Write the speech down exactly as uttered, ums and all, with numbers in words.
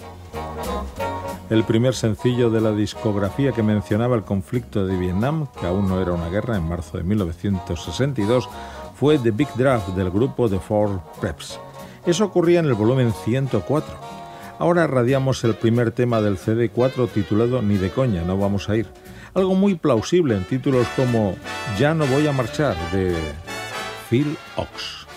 El primer sencillo de la discografía que mencionaba el conflicto de Vietnam, que aún no era una guerra, en marzo de mil novecientos sesenta y dos, fue The Big Draft del grupo The Four Preps. Eso ocurría en el volumen ciento cuatro. Ahora radiamos el primer tema del C D cuatro titulado Ni de coña, no vamos a ir. Algo muy plausible en títulos como Ya no voy a marchar, de Phil Ochs.